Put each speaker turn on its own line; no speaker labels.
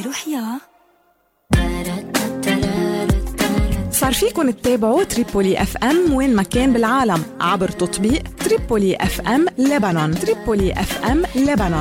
روح يا صار فيكن تتابعوا تريبولي اف ام وين ما كان بالعالم عبر تطبيق تريبولي اف ام لبنان. تريبولي اف ام لبنان.